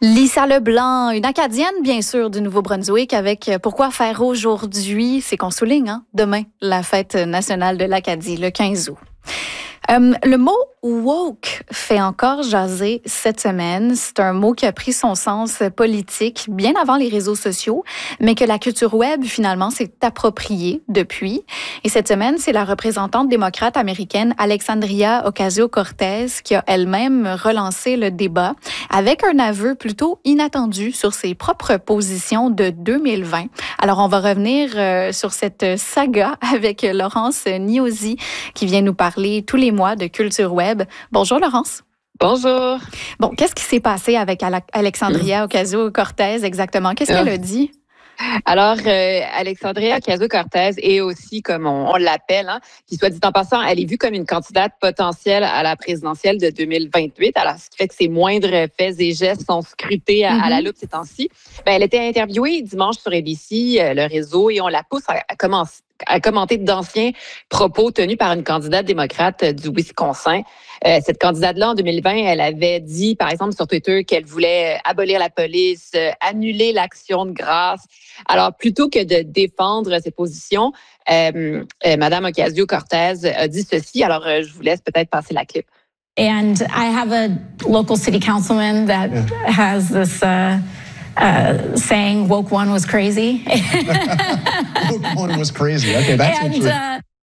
Lisa Leblanc, une Acadienne, bien sûr, du Nouveau-Brunswick, avec pourquoi faire aujourd'hui, c'est qu'on souligne demain la fête nationale de l'Acadie, le 15 août. Le mot woke fait encore jaser cette semaine. C'est un mot qui a pris son sens politique bien avant les réseaux sociaux, mais que la culture web, finalement, s'est appropriée depuis. Et cette semaine, c'est la représentante démocrate américaine Alexandria Ocasio-Cortez qui a elle-même relancé le débat avec un aveu plutôt inattendu sur ses propres positions de 2020. Alors, on va revenir sur cette saga avec Laurence Niosi qui vient nous parler tous les mois de culture web. Bonjour Laurence. Bonjour. Bon, qu'est-ce qui s'est passé avec Alexandria Ocasio-Cortez exactement? Qu'est-ce qu'elle a dit? Alors, Alexandria Ocasio-Cortez est aussi, comme on l'appelle, qui soit dit en passant, elle est vue comme une candidate potentielle à la présidentielle de 2028. Alors, ce qui fait que ses moindres faits et gestes sont scrutés à la loupe ces temps-ci. Ben, elle était interviewée dimanche sur ABC, le réseau, et on la pousse à commenter d'anciens propos tenus par une candidate démocrate du Wisconsin. Cette candidate-là, en 2020, elle avait dit, par exemple, sur Twitter qu'elle voulait abolir la police, annuler l'action de grâce. Alors, plutôt que de défendre ses positions, Madame Ocasio-Cortez a dit ceci. Alors, je vous laisse peut-être passer la clip. And I have a local city councilman that has this saying woke one was crazy. Woke one was crazy. Okay, that's interesting.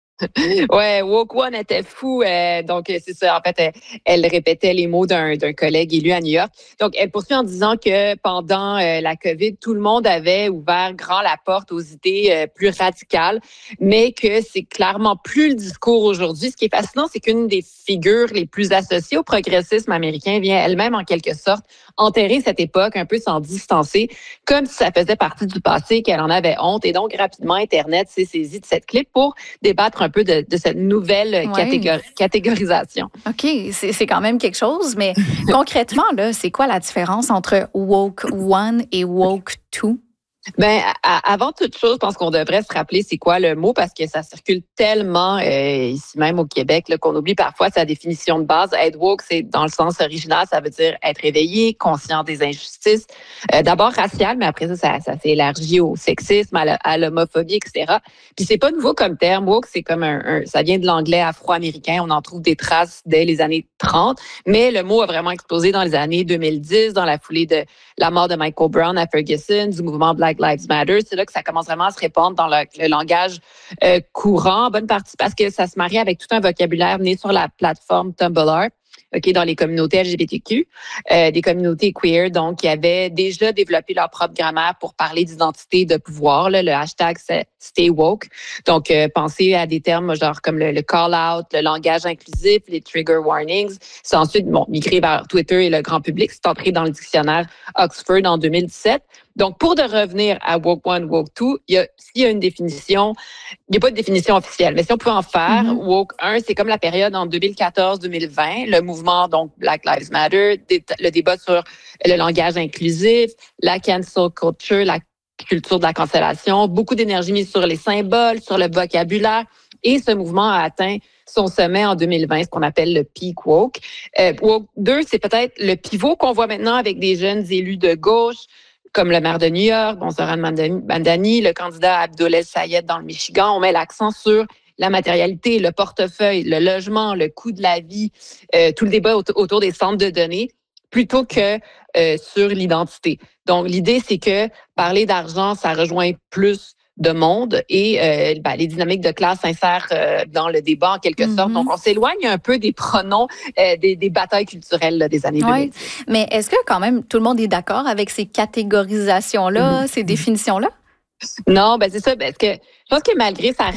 Ouais, woke one était fou. Donc, c'est ça. En fait, elle répétait les mots d'un collègue élu à New York. Donc, elle poursuit en disant que pendant la COVID, tout le monde avait ouvert grand la porte aux idées plus radicales, mais que c'est clairement plus le discours aujourd'hui. Ce qui est fascinant, c'est qu'une des figures les plus associées au progressisme américain vient elle-même, en quelque sorte, enterrer cette époque, un peu s'en distancer, comme si ça faisait partie du passé, qu'elle en avait honte. Et donc, rapidement, Internet s'est saisi de cette clip pour débattre un peu de cette nouvelle catégorisation. OK, c'est quand même quelque chose, mais concrètement, là, c'est quoi la différence entre woke one et woke two? Ben, avant toute chose, je pense qu'on devrait se rappeler c'est quoi le mot parce que ça circule tellement ici même au Québec là, qu'on oublie parfois sa définition de base. Être woke, c'est dans le sens original, ça veut dire être éveillé, conscient des injustices. D'abord racial, mais après ça s'est élargi au sexisme, à l'homophobie, etc. Puis c'est pas nouveau comme terme. Woke, c'est comme ça vient de l'anglais afro-américain. On en trouve des traces dès les années 30, mais le mot a vraiment explosé dans les années 2010, dans la foulée de la mort de Michael Brown à Ferguson, du mouvement Black Lives Matter. C'est là que ça commence vraiment à se répandre dans le langage courant, en bonne partie parce que ça se marie avec tout un vocabulaire né sur la plateforme Tumblr, dans les communautés LGBTQ, des communautés queer, donc qui avaient déjà développé leur propre grammaire pour parler d'identité de pouvoir. Là, le hashtag, c'est Stay Woke. Donc, pensez à des termes genre comme le call-out, le langage inclusif, les trigger warnings. C'est ensuite migré vers Twitter et le grand public. C'est entré dans le dictionnaire Oxford en 2017. Donc, pour de revenir à Woke One, Woke Two, s'il y a une définition, il n'y a pas de définition officielle, mais si on peut en faire, Woke 1, c'est comme la période en 2014-2020, le mouvement, donc Black Lives Matter, le débat sur le langage inclusif, la cancel culture, la culture de la cancellation, beaucoup d'énergie mise sur les symboles, sur le vocabulaire, et ce mouvement a atteint son sommet en 2020, ce qu'on appelle le peak woke. Woke 2, c'est peut-être le pivot qu'on voit maintenant avec des jeunes élus de gauche, comme le maire de New York, Zohran Mamdani, le candidat Abdul Sayed dans le Michigan. On met l'accent sur la matérialité, le portefeuille, le logement, le coût de la vie, tout le débat autour des centres de données, plutôt que sur l'identité. Donc, l'idée, c'est que parler d'argent, ça rejoint plus de monde et les dynamiques de classe s'insèrent dans le débat en quelque sorte. Donc, on s'éloigne un peu des pronoms des batailles culturelles là, des années 2000. Mais est-ce que quand même tout le monde est d'accord avec ces catégorisations-là, ces définitions-là? Non, c'est ça. Parce que je pense que malgré sa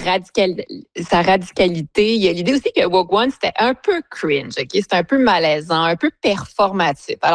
radicalité, il y a l'idée aussi que Woke One, c'était un peu cringe, OK? C'était un peu malaisant, un peu performatif. Alors,